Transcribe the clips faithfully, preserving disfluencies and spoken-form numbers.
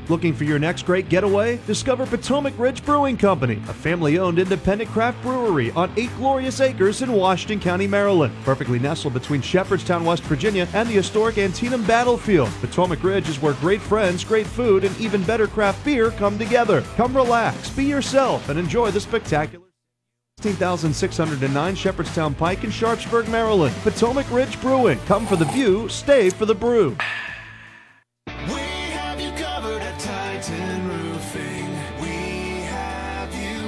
Looking for your next great getaway? Discover Potomac Ridge Brewing Company, a family-owned independent craft brewery on eight glorious acres in Washington County, Maryland. Perfectly nestled between Shepherdstown, West Virginia and the historic Antietam battlefield, Potomac Ridge is where great friends, great food, and even better craft beer come together. Come relax, be yourself, and enjoy the spectacular sixteen thousand six hundred nine Shepherdstown Pike in Sharpsburg, Maryland. Potomac Ridge Brewing. Come for the view, stay for the brew. We have you covered at Titan Roofing. We have you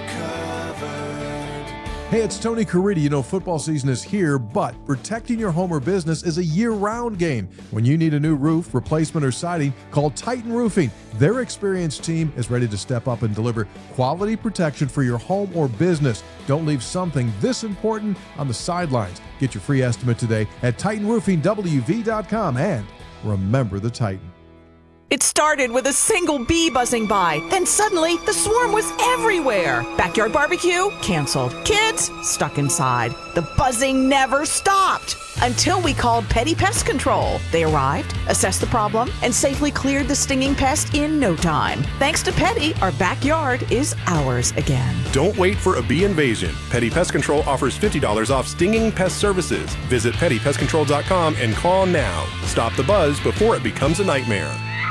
covered. Hey, it's Tony Caridi. You know, football season is here, but protecting your home or business is a year-round game. When you need a new roof, replacement, or siding, call Titan Roofing. Their experienced team is ready to step up and deliver quality protection for your home or business. Don't leave something this important on the sidelines. Get your free estimate today at titan roofing w v dot com and remember the Titan. It started with a single bee buzzing by. Then suddenly, the swarm was everywhere. Backyard barbecue? Canceled. Kids? Stuck inside. The buzzing never stopped. Until we called Petty Pest Control. They arrived, assessed the problem, and safely cleared the stinging pest in no time. Thanks to Petty, our backyard is ours again. Don't wait for a bee invasion. Petty Pest Control offers fifty dollars off stinging pest services. Visit petty pest control dot com and call now. Stop the buzz before it becomes a nightmare.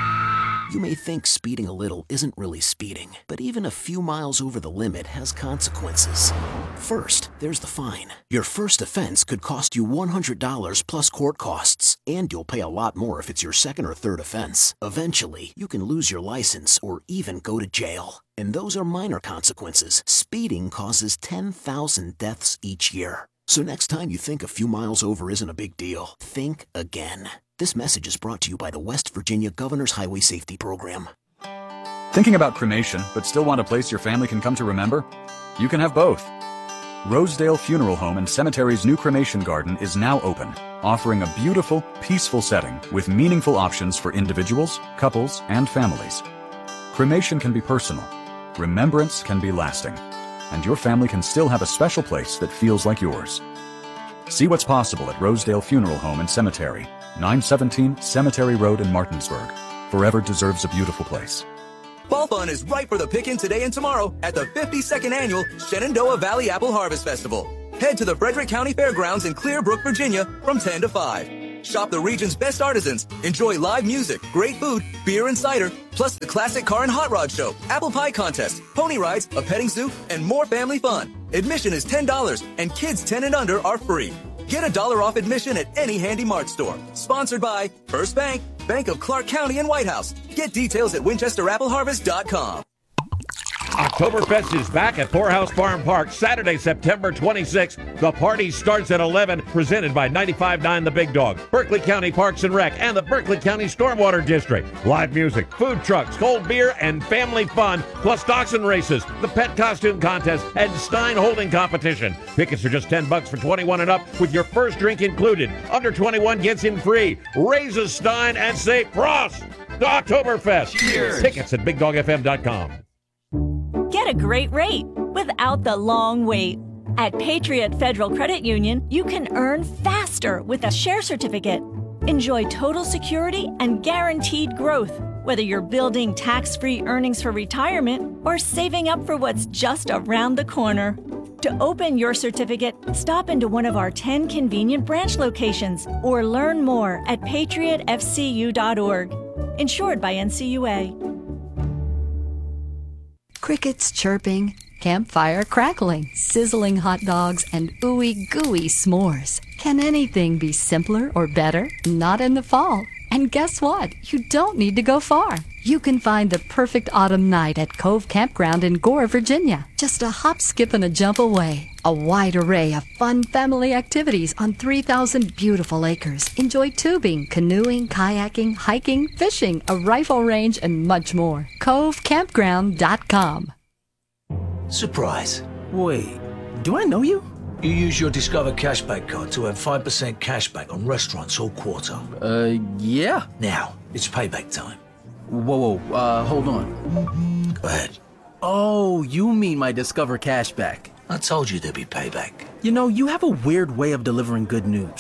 You may think speeding a little isn't really speeding, but even a few miles over the limit has consequences. First, there's the fine. Your first offense could cost you one hundred dollars plus court costs, and you'll pay a lot more if it's your second or third offense. Eventually, you can lose your license or even go to jail. And those are minor consequences. Speeding causes ten thousand deaths each year. So next time you think a few miles over isn't a big deal, think again. This message is brought to you by the West Virginia Governor's Highway Safety Program. Thinking about cremation, but still want a place your family can come to remember? You can have both. Rosedale Funeral Home and Cemetery's new cremation garden is now open, offering a beautiful, peaceful setting with meaningful options for individuals, couples, and families. Cremation can be personal. Remembrance can be lasting. And your family can still have a special place that feels like yours. See what's possible at Rosedale Funeral Home and Cemetery, nine seventeen Cemetery Road in Martinsburg. Forever deserves a beautiful place. Fall fun is ripe for the picking today and tomorrow at the fifty-second Annual Shenandoah Valley Apple Harvest Festival. Head to the Frederick County Fairgrounds in Clearbrook, Virginia from ten to five. Shop the region's best artisans, enjoy live music, great food, beer and cider, plus the classic car and hot rod show, apple pie contest, pony rides, a petting zoo, and more family fun. Admission is ten dollars, and kids ten and under are free. Get a dollar off admission at any Handy Mart store. Sponsored by First Bank, Bank of Clark County and White House. Get details at winchester apple harvest dot com. Oktoberfest is back at Poorhouse Farm Park Saturday, September twenty-sixth. The party starts at eleven, presented by ninety-five point nine The Big Dog, Berkeley County Parks and Rec, and the Berkeley County Stormwater District. Live music, food trucks, cold beer, and family fun, plus dachshund races, the pet costume contest, and Stein holding competition. Tickets are just ten bucks for twenty-one and up, with your first drink included. Under twenty-one gets in free. Raise a Stein and say Prost to Oktoberfest. Cheers. Tickets at big dog f m dot com. Get a great rate without the long wait. At Patriot Federal Credit Union, you can earn faster with a share certificate. Enjoy total security and guaranteed growth, whether you're building tax-free earnings for retirement or saving up for what's just around the corner. To open your certificate, stop into one of our ten convenient branch locations or learn more at patriot f c u dot org. Insured by N C U A. Crickets chirping, campfire crackling, sizzling hot dogs, and ooey gooey s'mores. Can anything be simpler or better? Not in the fall. And guess what? You don't need to go far. You can find the perfect autumn night at Cove Campground in Gore, Virginia. Just a hop, skip, and a jump away. A wide array of fun family activities on three thousand beautiful acres. Enjoy tubing, canoeing, kayaking, hiking, fishing, a rifle range, and much more. cove campground dot com. Surprise. Wait, do I know you? You use your Discover Cashback card to earn five percent cashback on restaurants all quarter. Uh, yeah. Now, it's payback time. Whoa, whoa, uh, hold on. Go ahead. Oh, you mean my Discover Cashback. I told you there'd be payback. You know, you have a weird way of delivering good news.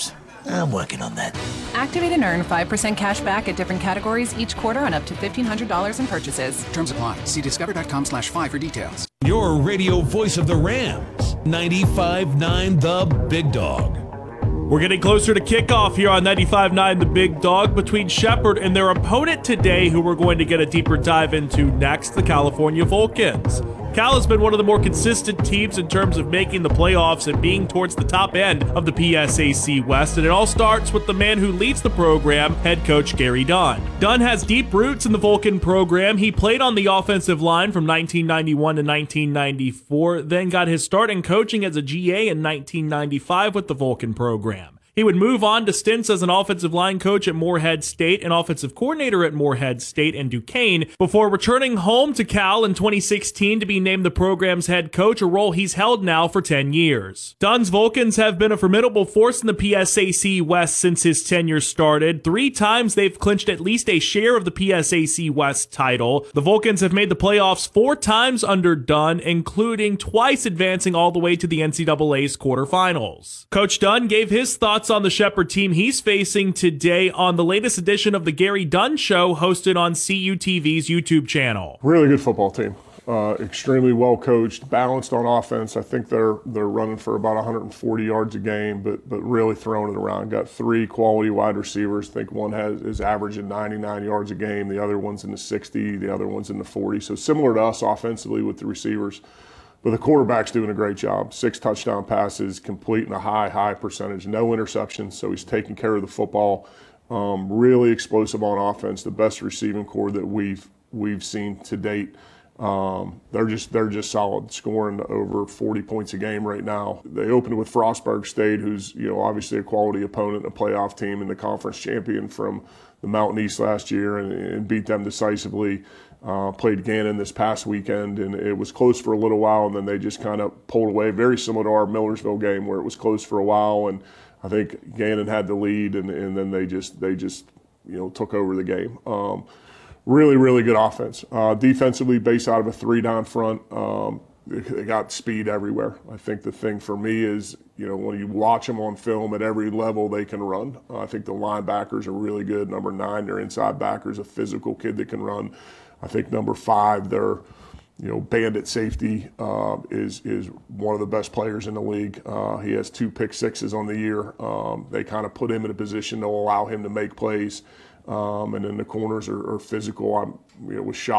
I'm working on that. Activate and earn five percent cash back at different categories each quarter on up to fifteen hundred dollars in purchases. Terms apply. See discover.com slash five for details. Your radio voice of the Rams, ninety-five point nine The Big Dog. We're getting closer to kickoff here on ninety-five point nine The Big Dog between Shepherd and their opponent today, who we're going to get a deeper dive into next, the California Vulcans. Cal has been one of the more consistent teams in terms of making the playoffs and being towards the top end of the P S A C West, and it all starts with the man who leads the program, head coach Gary Dunn. Dunn has deep roots in the Vulcan program. He played on the offensive line from nineteen ninety-one to nineteen ninety-four, then got his start in coaching as a G A in nineteen ninety-five with the Vulcan program. He would move on to stints as an offensive line coach at Morehead State, an offensive coordinator at Morehead State and Duquesne, before returning home to Cal in twenty sixteen to be named the program's head coach, a role he's held now for ten years. Dunn's Vulcans have been a formidable force in the P S A C West since his tenure started. Three times they've clinched at least a share of the P S A C West title. The Vulcans have made the playoffs four times under Dunn, including twice advancing all the way to the N C double A's quarterfinals. Coach Dunn gave his thoughts on the Shepherd team he's facing today on the latest edition of the Gary Dunn Show, hosted on C U T V's YouTube channel. Really good football team. Uh, extremely well coached, balanced on offense. I think they're they're running for about one hundred forty yards a game, but but really throwing it around. Got three quality wide receivers. I think one has is averaging ninety-nine yards a game. The other one's in the sixty. The other one's in the forty. So similar to us offensively with the receivers. But the quarterback's doing a great job. Six touchdown passes, completing a high, high percentage. No interceptions, so he's taking care of the football. Um, really explosive on offense. The best receiving core that we've we've seen to date. Um, they're just they're just solid, scoring over forty points a game right now. They opened with Frostburg State, who's you know obviously a quality opponent, a playoff team, and the conference champion from the Mountain East last year, and, and beat them decisively. Uh, played Gannon this past weekend, and it was close for a little while, and then they just kind of pulled away. Very similar to our Millersville game, where it was close for a while, and I think Gannon had the lead, and, and then they just they just you know took over the game. Um, really, really good offense. Uh, defensively, based out of a three-down front, um, they, they got speed everywhere. I think the thing for me is, you know, when you watch them on film at every level, they can run. Uh, I think the linebackers are really good. Number nine, their inside backer is a physical kid that can run. I think number five, their you know bandit safety uh, is is one of the best players in the league. Uh, he has two pick sixes on the year. Um, they kind of put him in a position to allow him to make plays. Um, and then the corners are, are physical. I'm you know, was shocked.